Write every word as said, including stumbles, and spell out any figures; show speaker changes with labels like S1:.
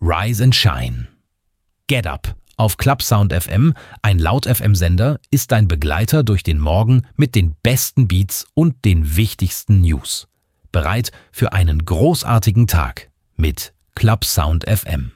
S1: Rise and Shine. Get Up auf Clubsound F M, ein Laut-F M-Sender, ist dein Begleiter durch den Morgen mit den besten Beats und den wichtigsten News. Bereit für einen großartigen Tag mit Clubsound F M.